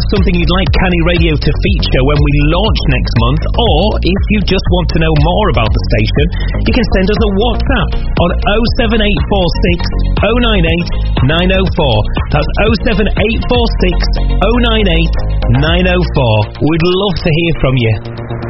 something you'd like Canny Radio to feature when we launch next month, or if you just want to know more about the station, you can send us a WhatsApp on 07846 098 904. That's 07846 098 904. We'd love to hear from you.